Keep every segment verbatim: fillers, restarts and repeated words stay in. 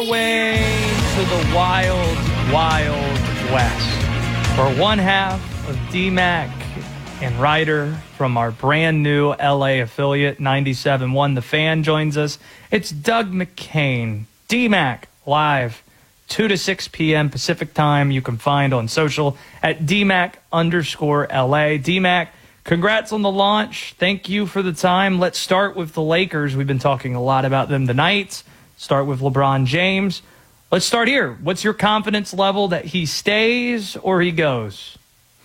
way to the wild, wild west. For one half of D-Mac and Ryder from our brand new L A affiliate, ninety-seven point one The Fan joins us. It's Doug McCain, D-Mac, live, two to six p.m. Pacific time. You can find on social at D-Mac underscore L A. D-Mac, congrats on the launch. Thank you for the time. Let's start with the Lakers. We've been talking a lot about them tonight. Start with LeBron James. Let's start here. What's your confidence level that he stays or he goes?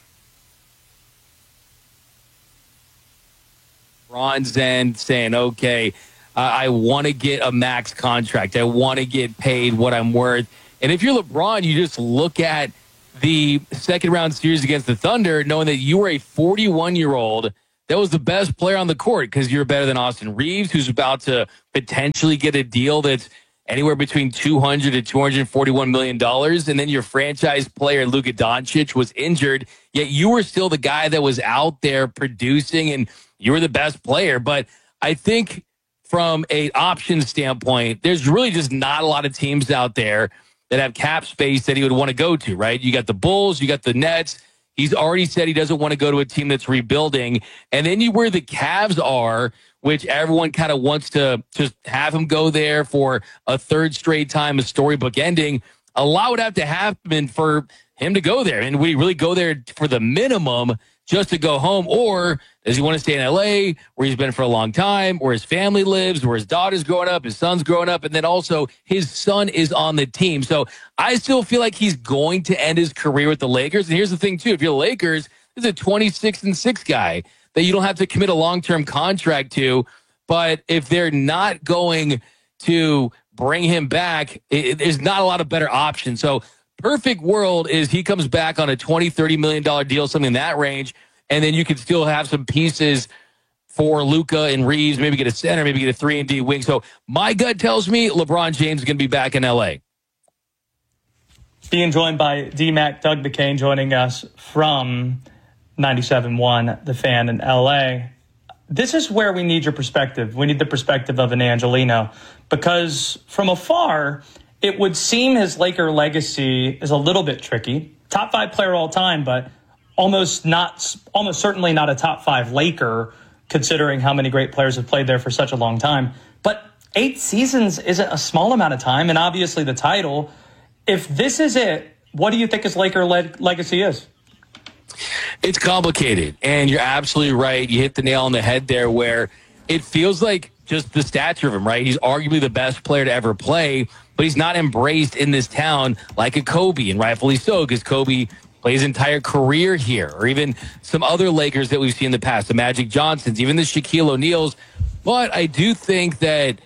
LeBron's then saying, okay, uh, I want to get a max contract. I want to get paid what I'm worth. And if you're LeBron, you just look at the second round series against the Thunder, knowing that you were a forty-one-year-old that was the best player on the court because you're better than Austin Reeves, who's about to potentially get a deal that's anywhere between two hundred to two hundred forty-one million dollars. And then your franchise player, Luka Doncic, was injured, yet you were still the guy that was out there producing, and you were the best player. But I think from an option standpoint, there's really just not a lot of teams out there that have cap space that he would want to go to, right? You got the Bulls, you got the Nets. He's already said he doesn't want to go to a team that's rebuilding. And then you where the Cavs are, which everyone kind of wants to just have him go there for a third straight time, a storybook ending. A lot would have to happen for him to go there. And would he really go there for the minimum just to go home? Or does he want to stay in L A where he's been for a long time, where his family lives, where his daughter's growing up, his son's growing up, and then also his son is on the team. So I still feel like he's going to end his career with the Lakers. And here's the thing, too. If you're the Lakers, this is a twenty-six and six guy that you don't have to commit a long-term contract to. But if they're not going to bring him back, it, there's not a lot of better options. So perfect world is he comes back on a twenty, thirty million dollars deal, something in that range, and then you can still have some pieces for Luka and Reeves, maybe get a center, maybe get a three and D wing. So my gut tells me LeBron James is going to be back in L A. Being joined by D-Mac, Doug McCain joining us from ninety-seven point one The Fan in L A. This is where we need your perspective. We need the perspective of an Angelino, because from afar, it would seem his Laker legacy is a little bit tricky. Top five player all time, but almost not, almost certainly not a top five Laker, considering how many great players have played there for such a long time. But eight seasons isn't a small amount of time, and obviously the title. If this is it, what do you think his Laker le- legacy is? It's complicated, and you're absolutely right. You hit the nail on the head there, where it feels like just the stature of him, right? He's arguably the best player to ever play, but he's not embraced in this town like a Kobe, and rightfully so, because Kobe played his entire career here, or even some other Lakers that we've seen in the past, the Magic Johnsons, even the Shaquille O'Neals. But I do think that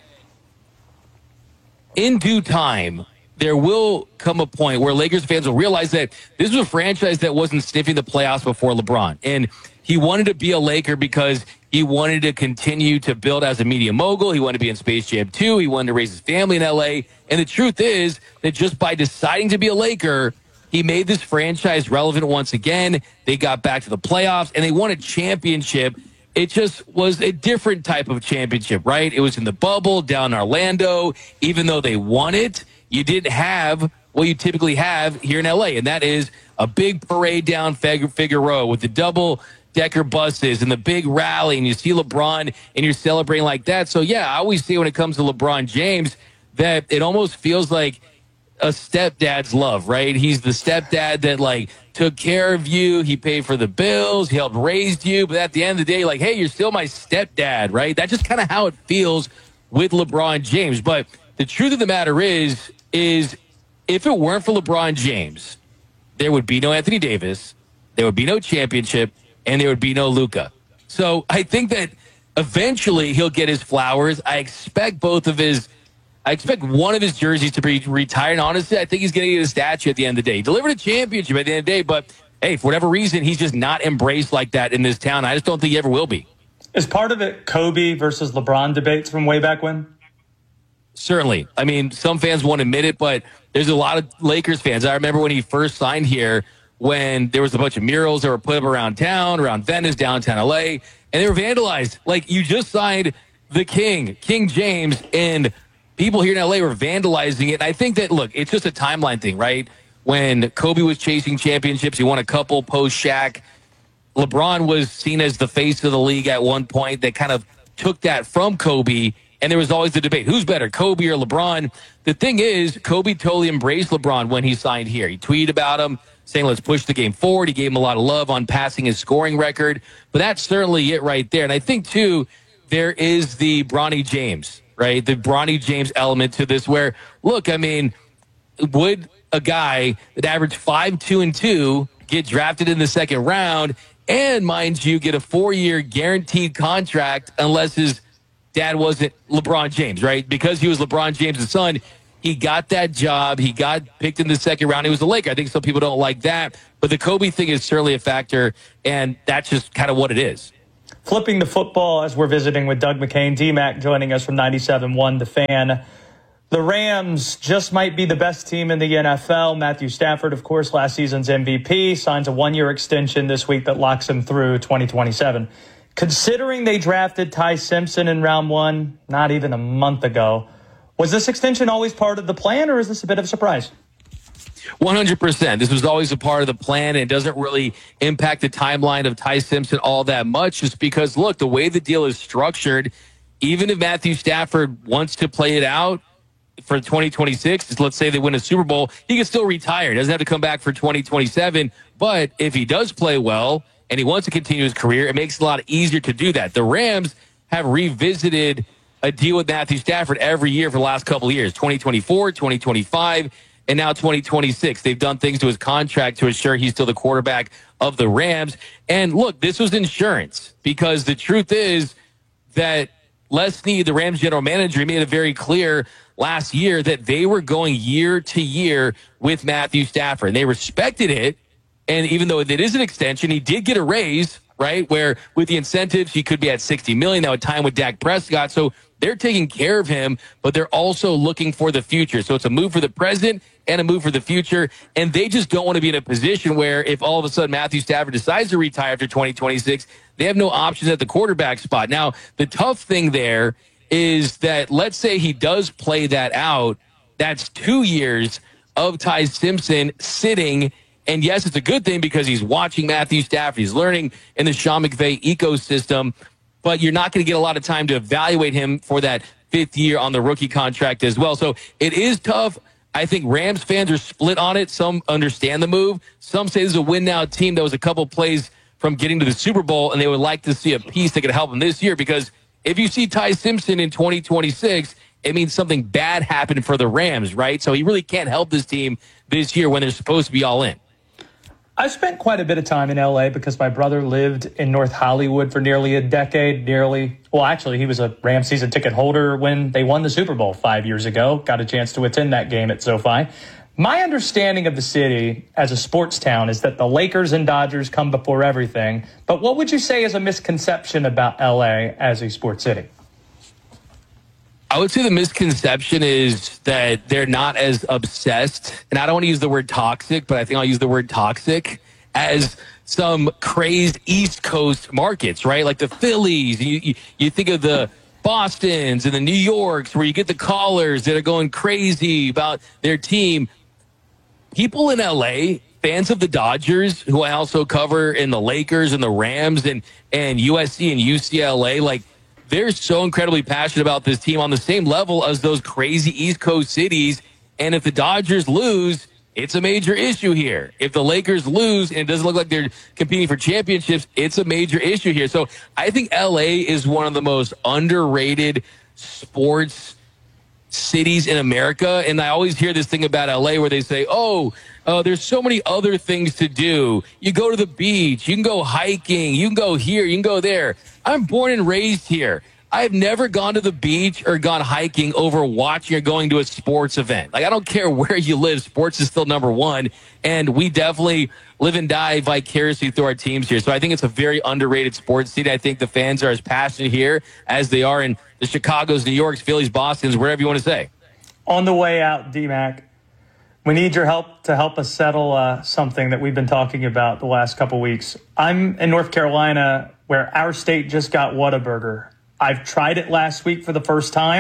in due time, there will come a point where Lakers fans will realize that this was a franchise that wasn't sniffing the playoffs before LeBron. And he wanted to be a Laker because he wanted to continue to build as a media mogul. He wanted to be in Space Jam two. He wanted to raise his family in L A. And the truth is that just by deciding to be a Laker, he made this franchise relevant once again. They got back to the playoffs, and they won a championship. It just was a different type of championship, right? It was in the bubble down in Orlando. Even though they won it, you didn't have what you typically have here in L A, and that is a big parade down Figueroa with the double-decker buses and the big rally, and you see LeBron, and you're celebrating like that. So, yeah, I always say when it comes to LeBron James that it almost feels like a stepdad's love, right? He's the stepdad that, like, took care of you. He paid for the bills. He helped raise you. But at the end of the day, like, hey, you're still my stepdad, right? That's just kind of how it feels with LeBron James. But the truth of the matter is, is if it weren't for LeBron James, there would be no Anthony Davis, there would be no championship, and there would be no Luka. So I think that eventually he'll get his flowers. I expect both of his, I expect one of his jerseys to be retired. And honestly, I think he's going to get a statue at the end of the day. He delivered a championship at the end of the day, but hey, for whatever reason, he's just not embraced like that in this town. I just don't think he ever will be. Is part of it Kobe versus LeBron debates from way back when? Certainly. I mean, some fans won't admit it, but there's a lot of Lakers fans. I remember when he first signed here, when there was a bunch of murals that were put up around town, around Venice, downtown L A, and they were vandalized. Like, you just signed the King, King James, and people here in L A were vandalizing it. And I think that, look, it's just a timeline thing, right? When Kobe was chasing championships, he won a couple post-Shaq. LeBron was seen as the face of the league at one point that kind of took that from Kobe. And there was always the debate, who's better, Kobe or LeBron? The thing is, Kobe totally embraced LeBron when he signed here. He tweeted about him, saying, let's push the game forward. He gave him a lot of love on passing his scoring record. But that's certainly it right there. And I think, too, there is the Bronny James, right? The Bronny James element to this where, look, I mean, would a guy that averaged five, two, and two get drafted in the second round and, mind you, get a four-year guaranteed contract unless his dad wasn't LeBron James, right? Because he was LeBron James' son, he got that job. He got picked in the second round. He was a Laker. I think some people don't like that. But the Kobe thing is certainly a factor, and that's just kind of what it is. Flipping the football as we're visiting with Doug McCain, D-Mac joining us from ninety-seven point one The Fan. The Rams just might be the best team in the N F L. Matthew Stafford, of course, last season's M V P, signs a one-year extension this week that locks him through twenty twenty-seven. Considering they drafted Ty Simpson in round one not even a month ago, was this extension always part of the plan, or is this a bit of a surprise? one hundred percent. This was always a part of the plan, and it doesn't really impact the timeline of Ty Simpson all that much, just because, look, the way the deal is structured, even if Matthew Stafford wants to play it out for twenty twenty-six, let's say they win a Super Bowl, he can still retire. He doesn't have to come back for twenty twenty-seven. But if he does play well and he wants to continue his career, it makes it a lot easier to do that. The Rams have revisited a deal with Matthew Stafford every year for the last couple of years, twenty twenty-four, twenty twenty-five, and now twenty twenty-six. They've done things to his contract to ensure he's still the quarterback of the Rams. And look, this was insurance, because the truth is that Les Snead, the Rams general manager, made it very clear last year that they were going year to year with Matthew Stafford. And they respected it. And even though it is an extension, he did get a raise, right? Where with the incentives, he could be at sixty million dollars. That would time with Dak Prescott. So they're taking care of him, but they're also looking for the future. So it's a move for the present and a move for the future. And they just don't want to be in a position where if all of a sudden Matthew Stafford decides to retire after twenty twenty-six, they have no options at the quarterback spot. Now, the tough thing there is that let's say he does play that out. That's two years of Ty Simpson sitting. And yes, it's a good thing because he's watching Matthew Stafford. He's learning in the Sean McVay ecosystem. But you're not going to get a lot of time to evaluate him for that fifth year on the rookie contract as well. So it is tough. I think Rams fans are split on it. Some understand the move. Some say this is a win-now team that was a couple plays from getting to the Super Bowl, and they would like to see a piece that could help them this year, because if you see Ty Simpson in twenty twenty-six, it means something bad happened for the Rams, right? So he really can't help this team this year when they're supposed to be all in. I spent quite a bit of time in L A because my brother lived in North Hollywood for nearly a decade, nearly. Well, actually, he was a Rams season ticket holder when they won the Super Bowl five years ago. Got a chance to attend that game at SoFi. My understanding of the city as a sports town is that the Lakers and Dodgers come before everything. But what would you say is a misconception about L A as a sports city? I would say the misconception is that they're not as obsessed, and I don't want to use the word toxic, but I think I'll use the word toxic, as some crazed East Coast markets, right? Like the Phillies. You, you, you think of the Bostons and the New Yorks, where you get the callers that are going crazy about their team. People in L A, fans of the Dodgers, who I also cover, in the Lakers and the Rams and, and U S C and U C L A, like, they're so incredibly passionate about this team on the same level as those crazy East Coast cities. And if the Dodgers lose, it's a major issue here. If the Lakers lose and it doesn't look like they're competing for championships, it's a major issue here. So I think L A is one of the most underrated sports cities in America. And I always hear this thing about L A where they say, oh, uh, there's so many other things to do. You go to the beach, you can go hiking, you can go here, you can go there. I'm born and raised here. I've never gone to the beach or gone hiking over watching or going to a sports event. Like, I don't care where you live. Sports is still number one. And we definitely live and die vicariously through our teams here. So I think it's a very underrated sports city. I think the fans are as passionate here as they are in the Chicagos, New Yorks, Phillies, Bostons, wherever you want to say. On the way out, D-Mac, we need your help to help us settle uh, something that we've been talking about the last couple weeks. I'm in North Carolina, where our state just got Whataburger. I've tried it last week for the first time.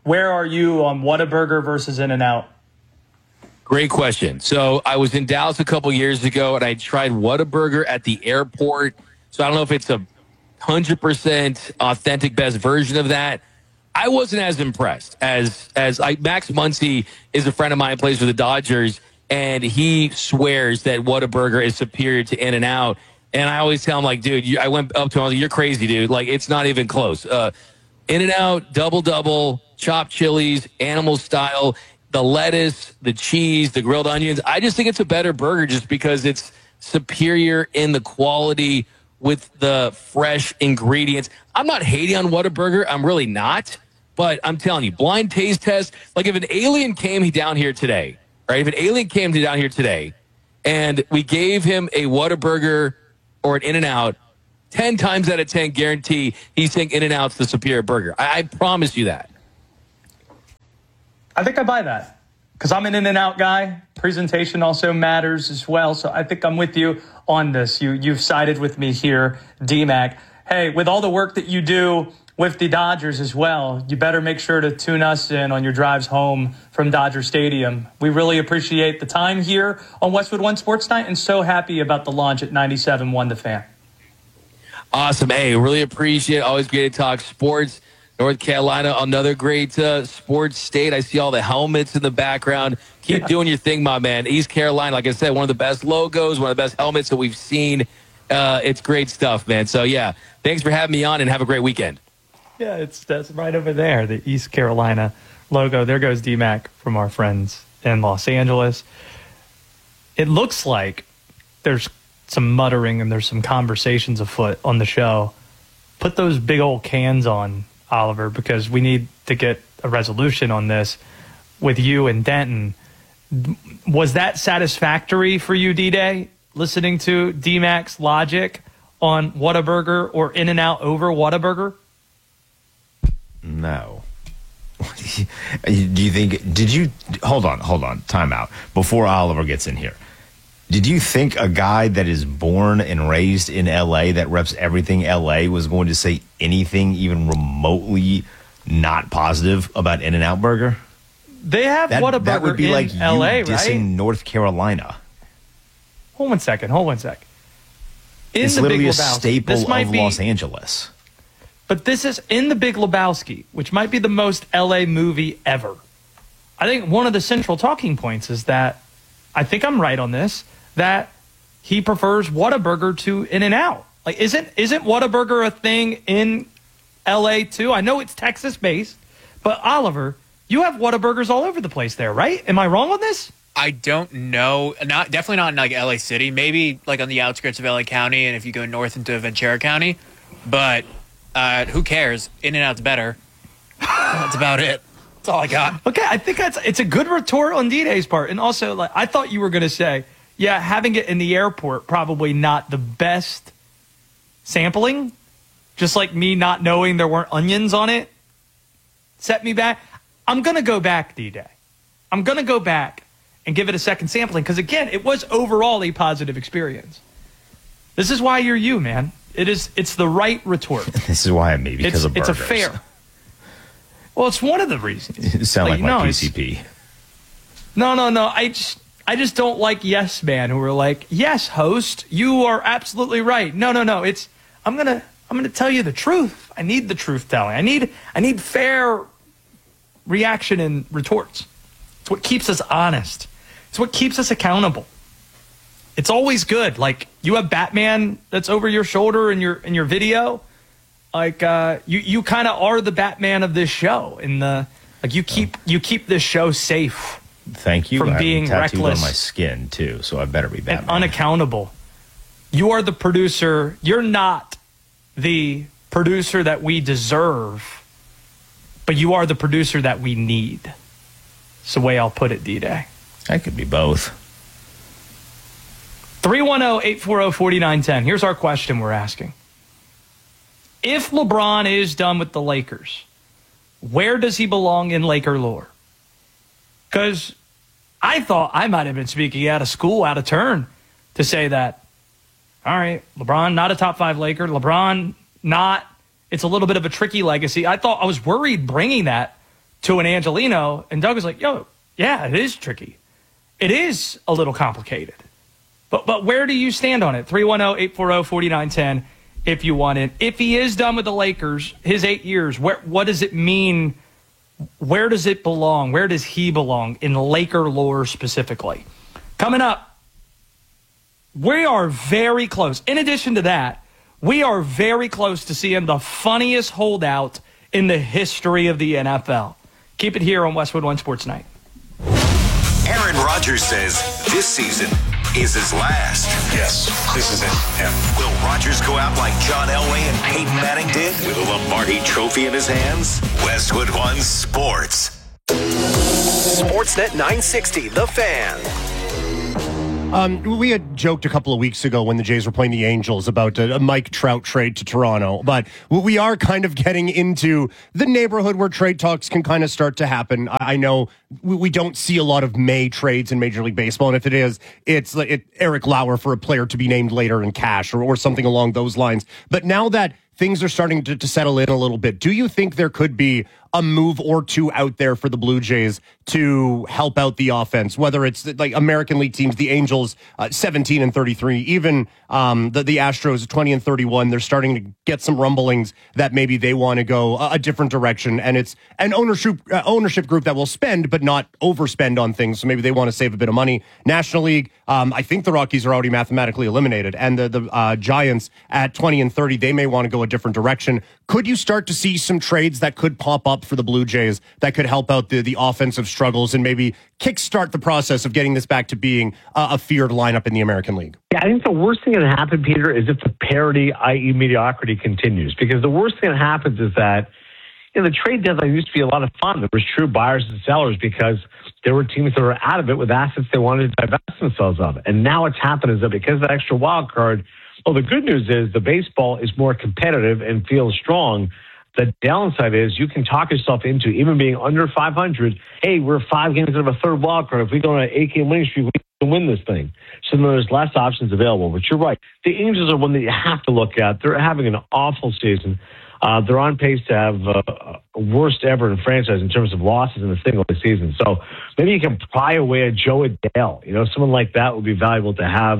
where are you on Whataburger versus In-N-Out? Great question. So I was in Dallas a couple years ago, and I tried Whataburger at the airport. So I don't know if it's a one hundred percent authentic best version of that. I wasn't as impressed as as I, Max Muncy is a friend of mine, plays for the Dodgers, and he swears that Whataburger is superior to In-N-Out. And I always tell him, like, dude, you, I went up to him, I was like, you're crazy, dude. Like, it's not even close. Uh, In-N-Out, double-double, chopped chilies, animal style, the lettuce, the cheese, the grilled onions. I just think it's a better burger just because it's superior in the quality with the fresh ingredients. I'm not hating on Whataburger. I'm really not. But I'm telling you, blind taste test, like if an alien came down here today, right? If an alien came down here today and we gave him a Whataburger or an In-N-Out, ten times out of ten guarantee he's saying In-N-Out's the superior burger. I, I promise you that. I think I buy that because I'm an In-N-Out guy. Presentation also matters as well. So I think I'm with you on this. You, you've sided with me here, D-Mac. Hey, with all the work that you do with the Dodgers as well, you better make sure to tune us in on your drives home from Dodger Stadium. We really appreciate the time here on Westwood One Sports Night and so happy about the launch at ninety-seven point one The Fan. Awesome. Hey, really appreciate it. Always great to talk sports. North Carolina, another great uh, sports state. I see all the helmets in the background. Keep yeah. doing your thing, my man. East Carolina, like I said, one of the best logos, one of the best helmets that we've seen. Uh, it's great stuff, man. So, yeah, thanks for having me on, and have a great weekend. Yeah, it's that's right over there, the East Carolina logo. There goes D-Mac from our friends in Los Angeles. It looks like there's some muttering and there's some conversations afoot on the show. Put those big old cans on, Oliver, because we need to get a resolution on this with you and Denton. Was that satisfactory for you, D-Day, listening to D-Mac's logic on Whataburger or In-N-Out over Whataburger? No. Do you think, did you, hold on, hold on, time out. Before Oliver gets in here, did you think a guy that is born and raised in L A that reps everything L A was going to say anything even remotely not positive about In-N-Out Burger? They have that, Whataburger that would be in like you L A, dissing right? North Carolina. Hold one second, hold one sec. In it's the literally Big a Lebowski, staple this might of be, Los Angeles. But this is in The Big Lebowski, which might be the most L A movie ever. I think one of the central talking points is that, I think I'm right on this, that he prefers Whataburger to In-N-Out. Like, isn't isn't Whataburger a thing in L A too? I know it's Texas-based, but Oliver, you have Whataburgers all over the place there, right? Am I wrong on this? I don't know. Not definitely not in like L A City. Maybe like on the outskirts of L A County, and if you go north into Ventura County. But uh, who cares? In-N-Out's better. That's about it. That's all I got. Okay, I think that's it's a good retort on D-Day's part, and also like I thought you were going to say, yeah, having it in the airport probably not the best sampling. Just like me not knowing there weren't onions on it set me back. I'm going to go back, D-Day. I'm going to go back and give it a second sampling because, again, it was overall a positive experience. This is why you're you, man. It is. It's the right retort. This is why I'm me, because it's, of burgers. It's a fair. Well, it's one of the reasons. You sound like, like my no, P C P. No, no, no. I just, I just don't like yes man who are like, yes, host, you are absolutely right. No, no, no. It's I'm gonna I'm gonna tell you the truth. I need the truth telling. I need I need fair reaction and retorts. It's what keeps us honest. It's what keeps us accountable. It's always good. Like you have Batman that's over your shoulder in your in your video. Like uh, you you kind of are the Batman of this show. In the like you keep you keep this show safe. Thank you. From I being have a tattoo reckless on my skin too, so I better be Batman. And unaccountable. You are the producer. You're not the producer that we deserve, but you are the producer that we need. It's the way I'll put it, D-Day. I could be both. three one zero, eight four zero, four nine one zero. Here's our question we're asking. If LeBron is done with the Lakers, where does he belong in Laker lore? Because I thought I might have been speaking out of school, out of turn, to say that, all right, LeBron, not a top five Laker. LeBron, not, it's a little bit of a tricky legacy. I thought I was worried bringing that to an Angelino, and Doug was like, yo, yeah, it is tricky. It is a little complicated. But but where do you stand on it? three one zero, eight four zero, four nine one zero if you want it. If he is done with the Lakers, his eight years, where what does it mean? Where does it belong? Where does he belong in Laker lore specifically? Coming up, we are very close. In addition to that, we are very close to seeing the funniest holdout in the history of the N F L. Keep it here on Westwood One Sports Night. Aaron Rodgers says this season is his last. Yes, this is it. Yeah. Will Rodgers go out like John Elway and Peyton Manning did with a Lombardi trophy in his hands? Westwood One Sports. Sportsnet nine sixty, The Fan. Um, we had joked a couple of weeks ago when the Jays were playing the Angels about a, a Mike Trout trade to Toronto, but we are kind of getting into the neighborhood where trade talks can kind of start to happen. I, I know we, we don't see a lot of May trades in Major League Baseball, and if it is, it's like it, Eric Lauer for a player to be named later in cash or, or something along those lines. But now that things are starting to, to settle in a little bit, do you think there could be a move or two out there for the Blue Jays to help out the offense, whether it's like American League teams, the Angels, uh, seventeen and thirty-three, even um, the, the Astros, twenty and thirty-one, they're starting to get some rumblings that maybe they want to go a, a different direction, and it's an ownership uh, ownership group that will spend but not overspend on things, so maybe they want to save a bit of money. National League, um, I think the Rockies are already mathematically eliminated, and the, the uh, Giants at twenty and thirty, they may want to go a different direction. Could you start to see some trades that could pop up for the Blue Jays that could help out the, the offensive struggles and maybe kickstart the process of getting this back to being a, a feared lineup in the American League? Yeah, I think the worst thing that happen, Peter, is if the parity, that is mediocrity, continues. Because the worst thing that happens is that, you know, the trade deadline used to be a lot of fun. There was true buyers and sellers because there were teams that were out of it with assets they wanted to divest themselves of. And now what's happened is that because of that extra wild card, well, the good news is the baseball is more competitive and feels strong. The downside is you can talk yourself into even being under five hundred. Hey, we're five games out of a third wild card. If we go on an eight-game winning streak, we can win this thing. So then there's less options available. But you're right. The Angels are one that you have to look at. They're having an awful season. Uh, they're on pace to have uh, worst ever in franchise in terms of losses in a single season. So maybe you can pry away a Joe Adele. You know, someone like that would be valuable to have.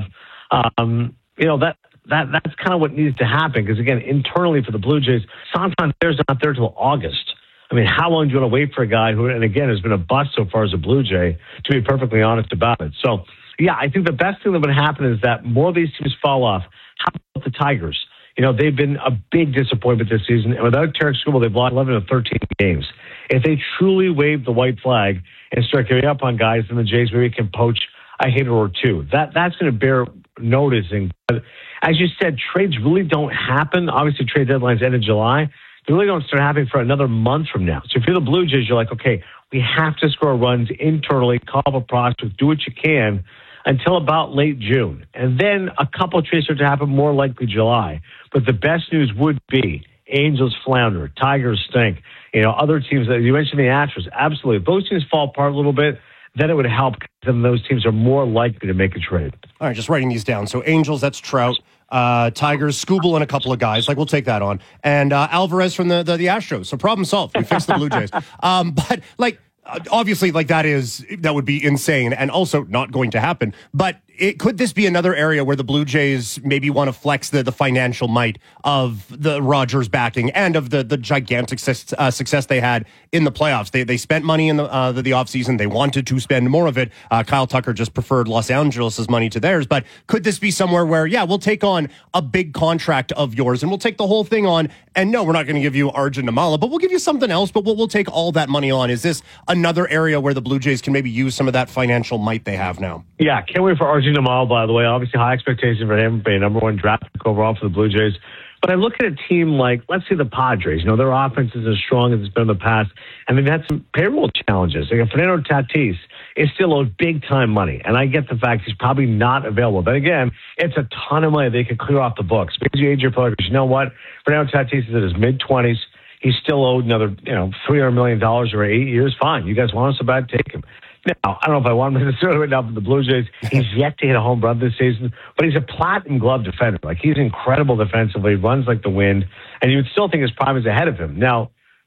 Um, you know, that. That that's kind of what needs to happen because, again, internally for the Blue Jays, Santander's not there till August. I mean, how long do you want to wait for a guy who, and again, has been a bust so far as a Blue Jay, to be perfectly honest about it? So, yeah, I think the best thing that would happen is that more of these teams fall off. How about the Tigers? You know, they've been a big disappointment this season, and without Tarek Skubal, they've lost eleven of thirteen games. If they truly wave the white flag and start giving up on guys, then the Jays maybe can poach a hitter or two. That That's going to bear noticing. But as you said, trades really don't happen. Obviously, trade deadlines end in July. They really don't start happening for another month from now. So if you're the Blue Jays, you're like, okay, we have to score runs internally, call up a prospect, do what you can until about late June. And then a couple of trades start to happen, more likely July. But the best news would be Angels flounder, Tigers stink. You know, other teams, that you mentioned the Astros, absolutely. If those teams fall apart a little bit, then it would help. Then those teams are more likely to make a trade. All right, just writing these down. So Angels, that's Trout. Uh, Tigers, Skubal, and a couple of guys. Like, we'll take that on. And uh, Alvarez from the, the the Astros. So problem solved. We fixed the Blue Jays. Um, but, like, obviously, like, that is, that would be insane and also not going to happen. But it, could this be another area where the Blue Jays maybe want to flex the, the financial might of the Rodgers backing and of the, the gigantic success, uh, success they had in the playoffs? They they spent money in the uh, the, the offseason. They wanted to spend more of it. Uh, Kyle Tucker just preferred Los Angeles' money to theirs. But could this be somewhere where, yeah, we'll take on a big contract of yours and we'll take the whole thing on. And no, we're not going to give you Arjun Namala, but we'll give you something else. But we'll, we'll take all that money on. Is this another area where the Blue Jays can maybe use some of that financial might they have now? Yeah, can't wait for Arjun Namala, by the way. Obviously, high expectations for him, being number one draft pick overall for the Blue Jays. But I look at a team like, let's say the Padres. You know, their offense is as strong as it's been in the past, and they've had some payroll challenges. Like Fernando Tatis is still owed big-time money, and I get the fact he's probably not available. But again, it's a ton of money they could clear off the books. Because you age your players, you know what? Fernando Tatis is in his mid-twenties. He's still owed another, you know, three hundred million dollars over eight years. Fine. You guys want us so bad, take him. Now, I don't know if I want him necessarily right now for the Blue Jays. He's yet to hit a home run this season, but he's a platinum glove defender. Like, he's incredible defensively, runs like the wind, and you would still think his prime is ahead of him. Now,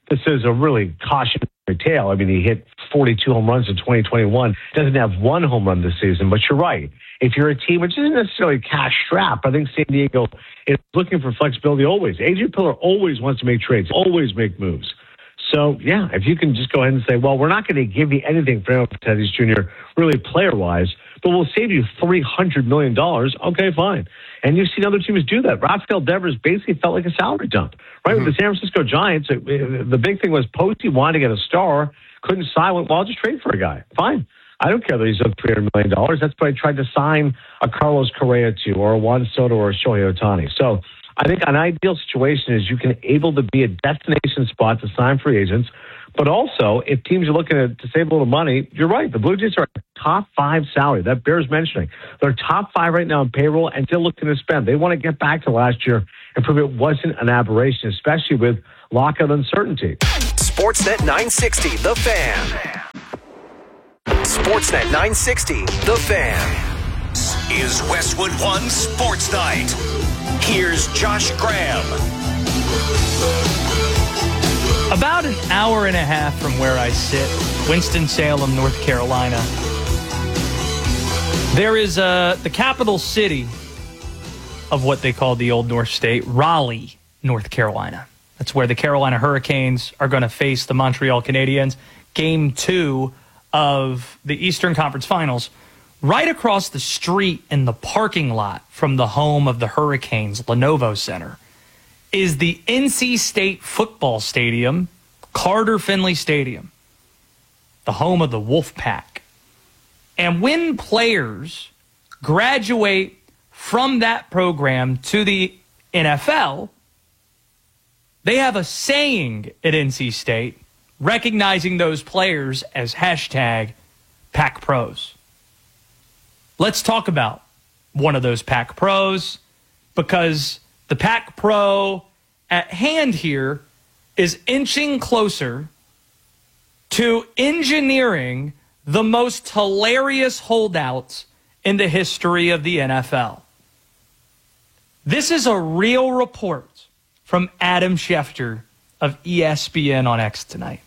this is a really cautionary tale. I mean, he hit forty-two home runs in twenty twenty-one. Doesn't have one home run this season, but you're right. If you're a team which isn't necessarily cash strapped, I think San Diego is looking for flexibility always. A J Pillar always wants to make trades, always make moves. So, yeah, if you can just go ahead and say, well, we're not going to give you anything for Aaron Tatis Junior, really player-wise, but we'll save you three hundred million dollars, okay, fine. And you've seen other teams do that. Rafael Devers basically felt like a salary dump. Right, mm-hmm. With the San Francisco Giants, it, it, the big thing was Posey wanted to get a star, couldn't sign, well, I'll just trade for a guy. Fine. I don't care that he's up three hundred million dollars. That's why I tried to sign a Carlos Correa to, or a Juan Soto, or a Shohei Ohtani. So I think an ideal situation is you can able to be a destination spot to sign free agents. But also, if teams are looking to, to save a little money, you're right. The Blue Jays are a top five salary. That bears mentioning. They're top five right now in payroll and still looking to spend. They want to get back to last year and prove it wasn't an aberration, especially with lockout uncertainty. Sportsnet nine sixty, The Fan. Sportsnet nine sixty, The Fan. Is Westwood One Sports Night. Here's Josh Graham. About an hour and a half from where I sit, Winston-Salem, North Carolina, there is uh, the capital city of what they call the Old North State, Raleigh, North Carolina. That's where the Carolina Hurricanes are going to face the Montreal Canadiens. Game two of the Eastern Conference Finals. Right across the street in the parking lot from the home of the Hurricanes, Lenovo Center, is the N C State football stadium, Carter Finley Stadium, the home of the Wolfpack. And when players graduate from that program to the N F L, they have a saying at N C State recognizing those players as hashtag Pac Pros. Let's talk about one of those Pac Pros, because the Pac Pro at hand here is inching closer to engineering the most hilarious holdouts in the history of the N F L. This is a real report from Adam Schefter of E S P N on X tonight.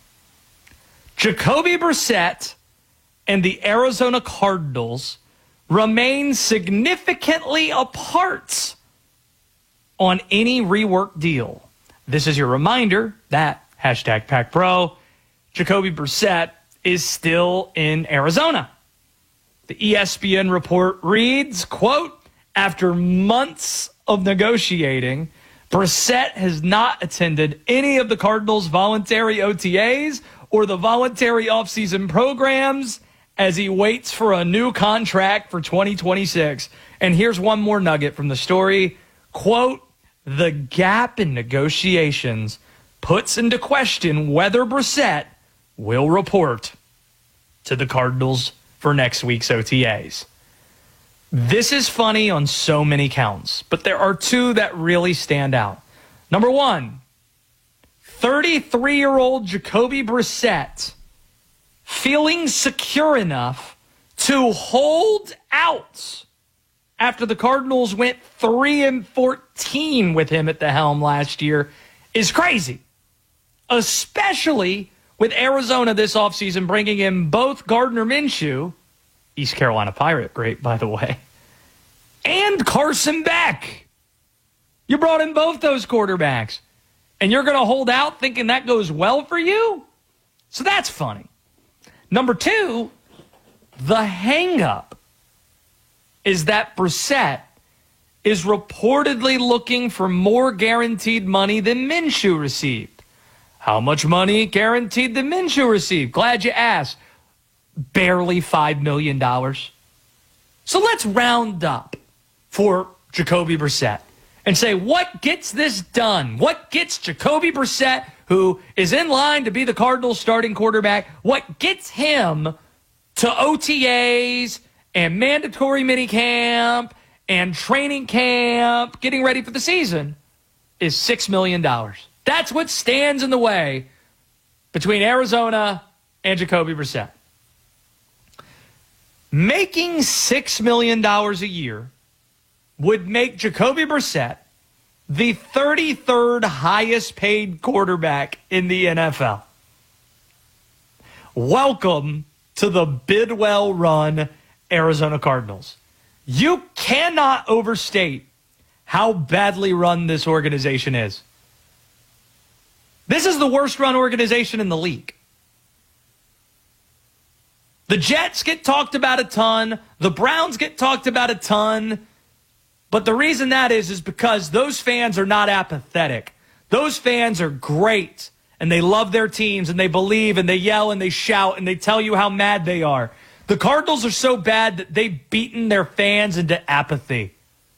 Jacoby Brissett and the Arizona Cardinals remain significantly apart on any rework deal. This is your reminder that, hashtag Pac Pro, Jacoby Brissett is still in Arizona. The E S P N report reads, quote, after months of negotiating, Brissett has not attended any of the Cardinals' voluntary O T As or the voluntary offseason programs as he waits for a new contract for twenty twenty-six. And here's one more nugget from the story. Quote, the gap in negotiations puts into question whether Brissett will report to the Cardinals for next week's O T As. This is funny on so many counts, but there are two that really stand out. Number one, thirty-three-year-old Jacoby Brissett feeling secure enough to hold out after the Cardinals went three and fourteen with him at the helm last year is crazy, especially with Arizona this offseason bringing in both Gardner Minshew, East Carolina Pirate, great, by the way, and Carson Beck. You brought in both those quarterbacks, and you're going to hold out thinking that goes well for you? So that's funny. Number two, the hang-up is that Brissett is reportedly looking for more guaranteed money than Minshew received. How much money guaranteed did Minshew receive? Glad you asked. Barely five million dollars. So let's round up for Jacoby Brissett and say, what gets this done? What gets Jacoby Brissett, who is in line to be the Cardinals' starting quarterback, what gets him to O T As and mandatory minicamp and training camp, getting ready for the season, is six million dollars. That's what stands in the way between Arizona and Jacoby Brissett. Making six million dollars a year would make Jacoby Brissett the thirty-third highest paid quarterback in the N F L. Welcome to the Bidwell-run Arizona Cardinals. You cannot overstate how badly run this organization is. This is the worst run organization in the league. The Jets get talked about a ton. The Browns get talked about a ton. But the reason that is is because those fans are not apathetic. Those fans are great, and they love their teams, and they believe, and they yell, and they shout, and they tell you how mad they are. The Cardinals are so bad that they've beaten their fans into apathy.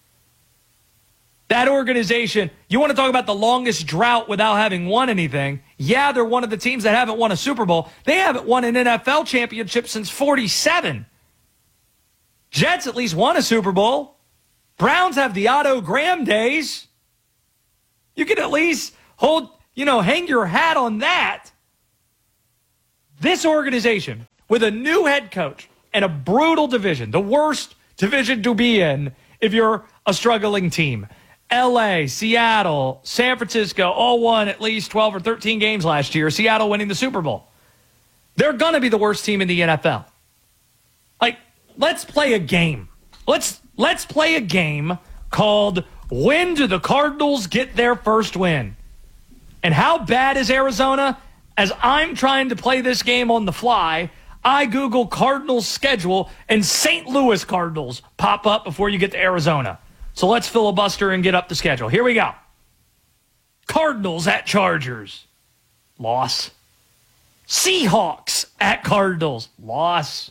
That organization, you want to talk about the longest drought without having won anything? Yeah, they're one of the teams that haven't won a Super Bowl. They haven't won an N F L championship since forty-seven. Jets at least won a Super Bowl. Browns have the Otto Graham days. You can at least hold, you know, hang your hat on that. This organization, with a new head coach and a brutal division, the worst division to be in if you're a struggling team. L A, Seattle, San Francisco all won at least twelve or thirteen games last year. Seattle winning the Super Bowl. They're going to be the worst team in the N F L. Like, let's play a game. Let's let's play a game called When Do the Cardinals Get Their First Win? And how bad is Arizona? As I'm trying to play this game on the fly, I Google Cardinals schedule and Saint Louis Cardinals pop up before you get to Arizona. So let's filibuster and get up the schedule. Here we go. Cardinals at Chargers. Loss. Seahawks at Cardinals. Loss.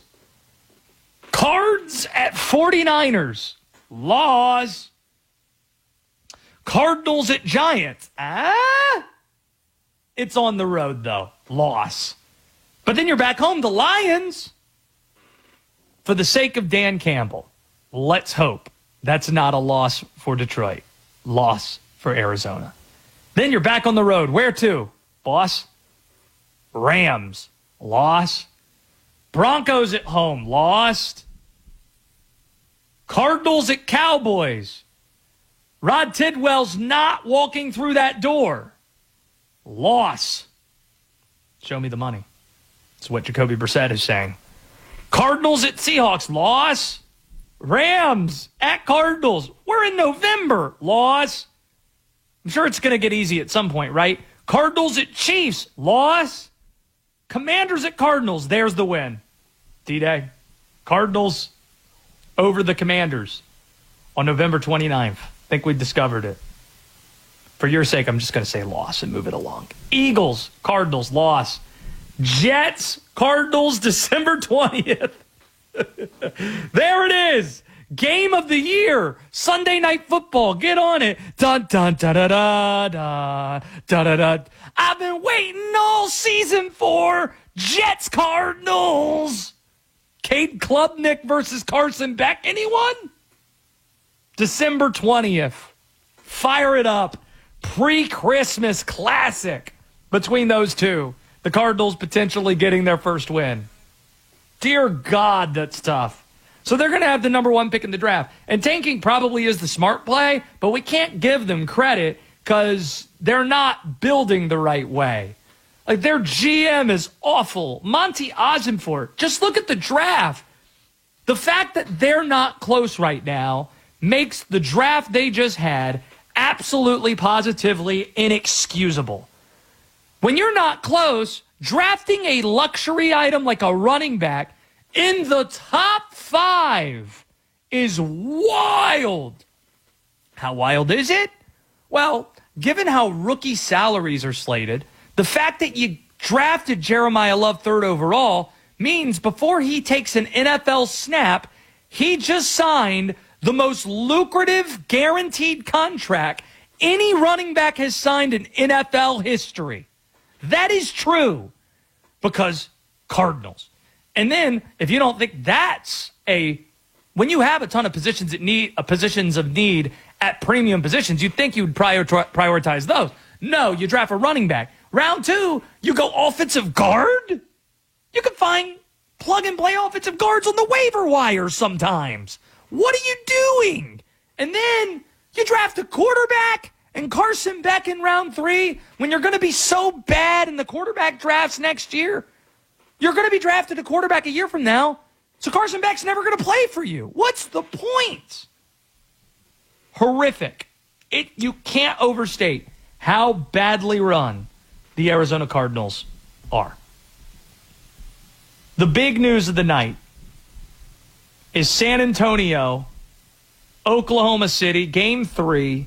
Cards at forty-niners. Loss. Cardinals at Giants. Ah. It's on the road, though. Loss. But then you're back home to Lions. For the sake of Dan Campbell, let's hope that's not a loss for Detroit. Loss for Arizona. Then you're back on the road. Where to, boss? Rams. Loss. Broncos at home. Lost. Cardinals at Cowboys. Rod Tidwell's not walking through that door. Loss. Show me the money. That's what Jacoby Brissett is saying. Cardinals at Seahawks. Loss. Rams at Cardinals. We're in November. Loss. I'm sure it's going to get easy at some point, right? Cardinals at Chiefs. Loss. Commanders at Cardinals. There's the win. D-Day. Cardinals over the Commanders on November twenty-ninth. I think we discovered it. For your sake, I'm just going to say loss and move it along. Eagles, Cardinals, loss. Jets, Cardinals, December twentieth. There it is. Game of the year. Sunday Night Football. Get on it. Dun, dun, da, da, da, da, da, da, da. I've been waiting all season for Jets, Cardinals. Cade Klubnik versus Carson Beck. Anyone? December twentieth. Fire it up. Pre-Christmas classic between those two. The Cardinals potentially getting their first win. Dear God, that's tough. So they're going to have the number one pick in the draft. And tanking probably is the smart play, but we can't give them credit because they're not building the right way. Like, their G M is awful. Monty Ossenfort, just look at the draft. The fact that they're not close right now makes the draft they just had absolutely, positively inexcusable. When you're not close, drafting a luxury item like a running back in the top five is wild. How wild is it? Well, given how rookie salaries are slated, the fact that you drafted Jeremiah Love third overall means before he takes an N F L snap, he just signed the most lucrative guaranteed contract any running back has signed in N F L history. That is true because Cardinals. And then if you don't think that's a, when you have a ton of positions that need uh, positions of need at premium positions, you'd think you'd prior- prioritize those. No, you draft a running back. Round two, you go offensive guard. You can find plug and play offensive guards on the waiver wire sometimes. What are you doing? And then you draft a quarterback And Carson Beck in round three, when you're going to be so bad in the quarterback drafts next year, you're going to be drafted a quarterback a year from now, so Carson Beck's never going to play for you. What's the point? Horrific. It you can't overstate how badly run the Arizona Cardinals are. The big news of the night is San Antonio, Oklahoma City, game three.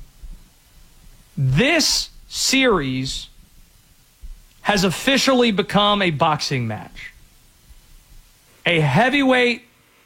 This series has officially become a boxing match. A heavyweight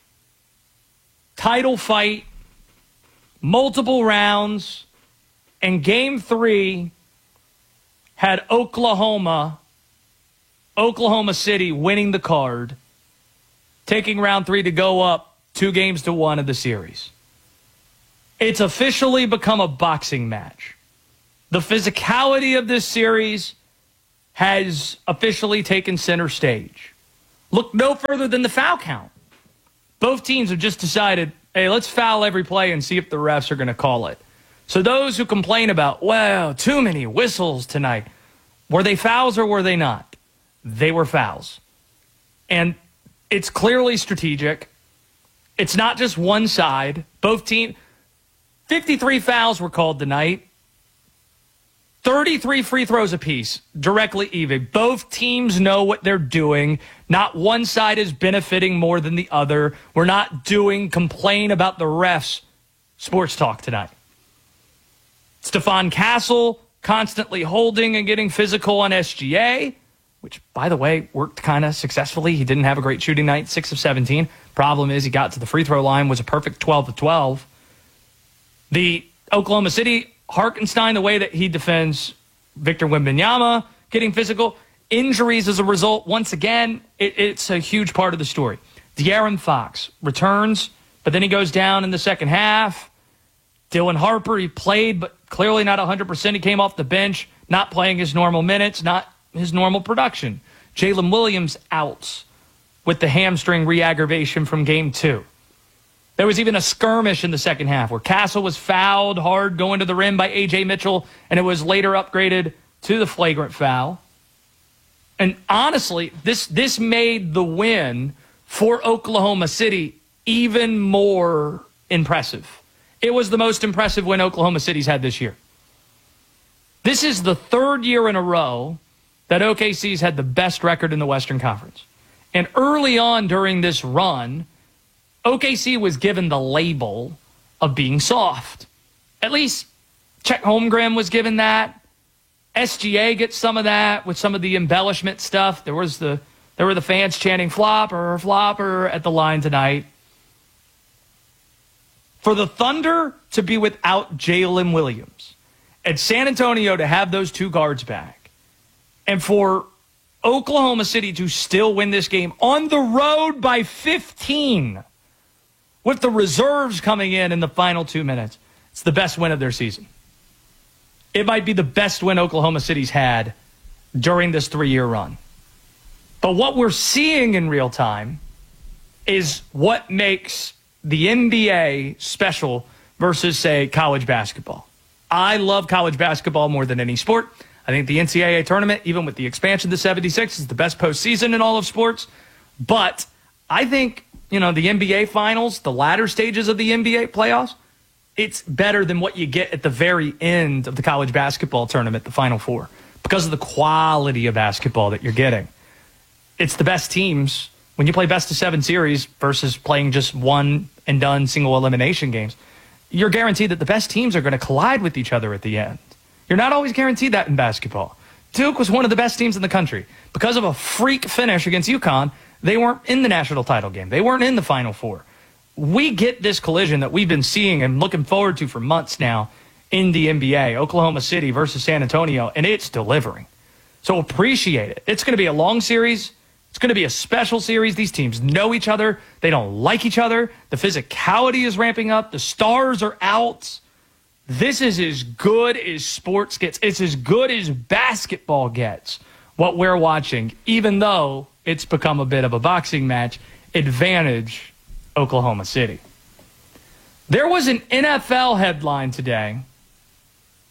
title fight, multiple rounds, and game three had Oklahoma, Oklahoma City winning the card, taking round three to go up two games to one of the series. It's officially become a boxing match. The physicality of this series has officially taken center stage. Look no further than the foul count. Both teams have just decided, hey, let's foul every play and see if the refs are going to call it. So those who complain about, well, too many whistles tonight, were they fouls or were they not? They were fouls. And it's clearly strategic. It's not just one side. Both teams, fifty-three fouls were called tonight. thirty-three free throws apiece, directly even. Both teams know what they're doing. Not one side is benefiting more than the other. We're not doing complain about the refs sports talk tonight. Stephon Castle constantly holding and getting physical on S G A, which, by the way, worked kind of successfully. He didn't have a great shooting night, six of seventeen. Problem is he got to the free throw line, was a perfect twelve of twelve. The Oklahoma City, Hartenstein, the way that he defends Victor Wembanyama, getting physical. Injuries as a result. Once again, it, it's a huge part of the story. De'Aaron Fox returns, but then he goes down in the second half. Dylan Harper, he played, but clearly not one hundred percent. He came off the bench, not playing his normal minutes, not his normal production. Jalen Williams out with the hamstring re-aggravation from game two. There was even a skirmish in the second half where Castle was fouled hard going to the rim by A J Mitchell, and it was later upgraded to the flagrant foul. And honestly, this this made the win for Oklahoma City even more impressive. It was the most impressive win Oklahoma City's had this year. This is the third year in a row that O K C's had the best record in the Western Conference. And early on during this run, O K C was given the label of being soft. At least Chet Holmgren was given that. S G A gets some of that with some of the embellishment stuff. There was the there were the fans chanting flopper, flopper at the line tonight. For the Thunder to be without Jalen Williams and San Antonio to have those two guards back, and for Oklahoma City to still win this game on the road by fifteen with the reserves coming in in the final two minutes, it's the best win of their season. It might be the best win Oklahoma City's had during this three-year run. But what we're seeing in real time is what makes the N B A special versus, say, college basketball. I love college basketball more than any sport. I think the N C double A tournament, even with the expansion to seventy-six, is the best postseason in all of sports. But I think, you know, the N B A finals, the latter stages of the N B A playoffs, it's better than what you get at the very end of the college basketball tournament, the Final Four, because of the quality of basketball that you're getting. It's the best teams. When you play best of seven series versus playing just one and done single elimination games, you're guaranteed that the best teams are going to collide with each other at the end. You're not always guaranteed that in basketball. Duke was one of the best teams in the country. Because of a freak finish against UConn, they weren't in the national title game. They weren't in the Final Four. We get this collision that we've been seeing and looking forward to for months now in the N B A, Oklahoma City versus San Antonio, and it's delivering. So appreciate it. It's going to be a long series. It's going to be a special series. These teams know each other. They don't like each other. The physicality is ramping up. The stars are out. This is as good as sports gets. It's as good as basketball gets, what we're watching, even though it's become a bit of a boxing match. Advantage Oklahoma City. There was an N F L headline today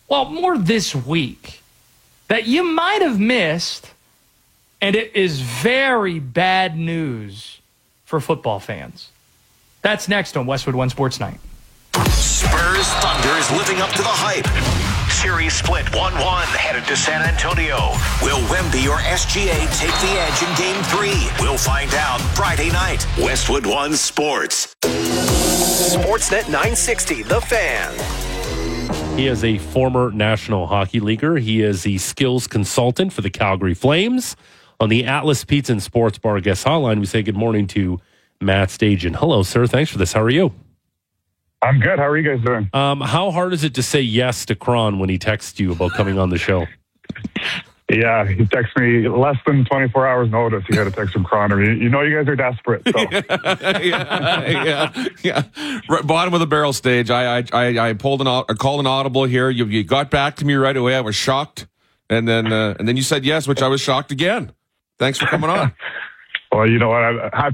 well, more this week, that you might have missed, and it is very bad news for football fans. That's next on Westwood One Sports Night. Spurs Thunder is living up to the hype. Series split one one headed to San Antonio. Will Wemby or S G A take the edge in Game three? We'll find out Friday night. Westwood One Sports. Sportsnet nine sixty, The Fan. He is a former National Hockey Leaguer. He is the skills consultant for the Calgary Flames. On the Atlas Pizza and Sports Bar guest hotline, we say good morning to Matt Stajan. Hello, sir. Thanks for this. How are you? I'm good. How are you guys doing? Um, how hard is it to say yes to Kron when he texts you about coming on the show? Yeah, he texted me less than twenty-four hours notice. He had a text from Connor. You, you know you guys are desperate. So. yeah, yeah, yeah. Right, bottom of the barrel stage. I, I, I, I pulled an, I called an audible here. You, you got back to me right away. I was shocked, and then, uh, and then you said yes, which I was shocked again. Thanks for coming on. Well, you know what? I'm happy